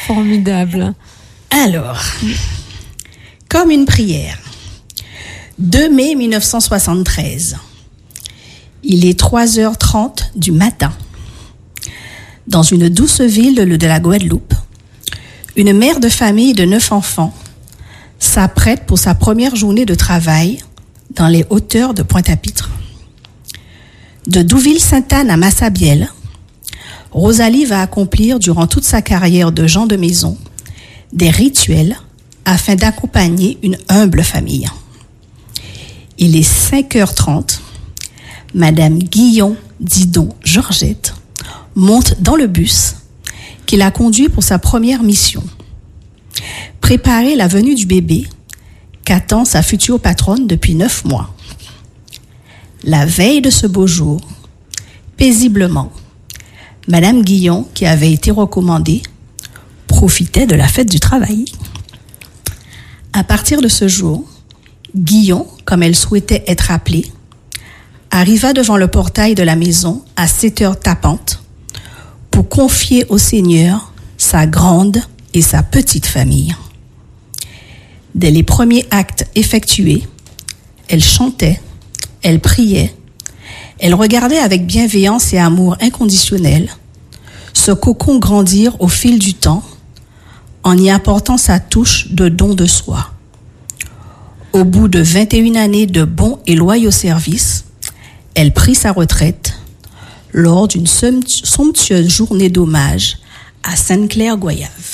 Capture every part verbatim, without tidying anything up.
Formidable. Alors, comme une prière. deux mai mille neuf cent soixante-treize. Il est trois heures trente du matin. Dans une douce ville de la Guadeloupe, une mère de famille de neuf enfants s'apprête pour sa première journée de travail dans les hauteurs de Pointe-à-Pitre. De Douville-Sainte-Anne à Massabielle, Rosalie va accomplir durant toute sa carrière de gens de maison des rituels afin d'accompagner une humble famille. Il est cinq heures trente. Madame Guillon Didon Georgette monte dans le bus qui la conduit pour sa première mission. Préparer la venue du bébé qu'attend sa future patronne depuis neuf mois. La veille de ce beau jour, paisiblement, Madame Guillon, qui avait été recommandée, profitait de la fête du travail. À partir de ce jour, Guillon, comme elle souhaitait être appelée, arriva devant le portail de la maison à sept heures tapantes pour confier au Seigneur sa grande et sa petite famille. Dès les premiers actes effectués, elle chantait, elle priait, elle regardait avec bienveillance et amour inconditionnel ce cocon grandir au fil du temps en y apportant sa touche de don de soi. Au bout de vingt et une années de bons et loyaux services, elle prit sa retraite lors d'une somptueuse journée d'hommage à Sainte-Claire-Goyave.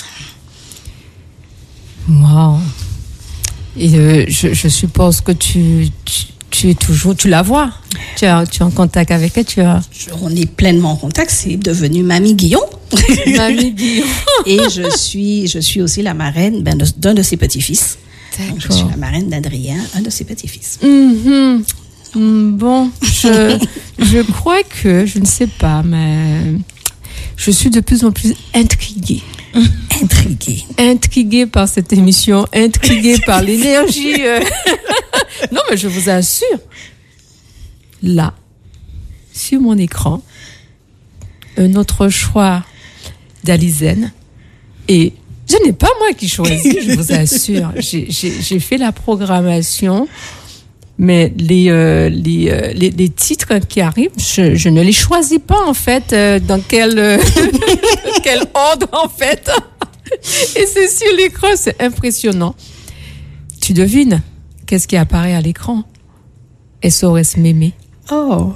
Wow. Et euh, je, je suppose que tu, tu, tu es toujours, tu la vois, tu, as, tu es en contact avec elle, tu as... On est pleinement en contact, c'est devenu Mamie Guillon. Mamie Guillon. Et je suis, je suis aussi la marraine ben, de, d'un de ses petits-fils. Donc, je suis la marraine d'Adrien, un de ses petits-fils. Mm-hmm. Bon, je, je crois que, je ne sais pas, mais je suis de plus en plus intriguée. Intriguée. Intriguée par cette émission, intriguée par l'énergie. Euh... Non, mais je vous assure, là, sur mon écran, un autre choix d'Alizène. Et ce n'est pas moi qui choisis, je vous assure. J'ai, j'ai, j'ai fait la programmation. Mais les, euh, les, euh, les, les titres qui arrivent, je, je ne les choisis pas, en fait, euh, dans quel, euh, quel ordre, en fait. Et c'est sur l'écran, c'est impressionnant. Tu devines, qu'est-ce qui apparaît à l'écran? S O S Mémé. Oh.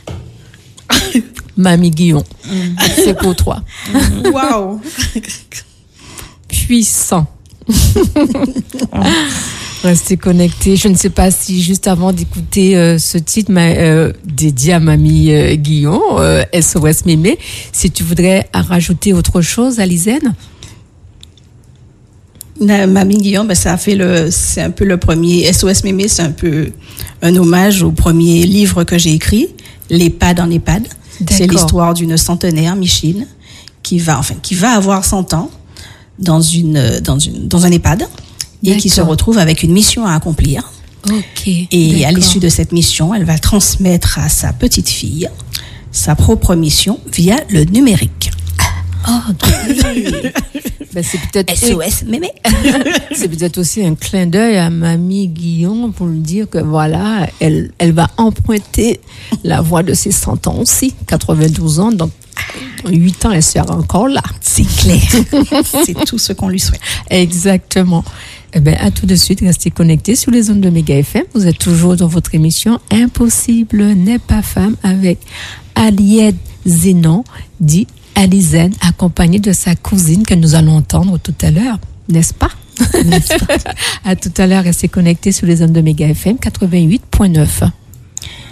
Mamie Guillon. Mm. C'est pour toi. Waouh. Puissant. Restez connectés. Je ne sais pas si juste avant d'écouter euh, ce titre mais, euh, dédié à Mamie euh, Guillon, euh, S O S Mémé, si tu voudrais rajouter autre chose, Alizène? Mamie Guillon, ben, ça a fait le, c'est un peu le premier, S O S Mémé, c'est un peu un hommage au premier livre que j'ai écrit, l'EHPAD en EHPAD. D'accord. C'est l'histoire d'une centenaire, Micheline, qui va, enfin, qui va avoir cent ans dans une, dans une, dans un EHPAD. Et D'accord. qui se retrouve avec une mission à accomplir. Ok. Et D'accord. à l'issue de cette mission, elle va transmettre à sa petite fille sa propre mission via le numérique. Oh, ben, c'est peut-être S O S Mémé. C'est peut-être aussi un clin d'œil à Mamie Guillon pour lui dire que voilà, elle, elle va emprunter la voie de ses cent ans aussi, quatre-vingt-douze ans, donc huit ans, elle sera encore là. C'est clair. C'est tout ce qu'on lui souhaite. Exactement. Eh bien, à tout de suite, restez connectés sur les ondes de Méga F M. Vous êtes toujours dans votre émission Impossible n'est pas femme avec Aliette Zénon, dit Alizène, accompagnée de sa cousine que nous allons entendre tout à l'heure, n'est-ce pas? N'est-ce pas? À tout à l'heure, restez connectés sur les ondes de Méga F M quatre-vingt-huit point neuf.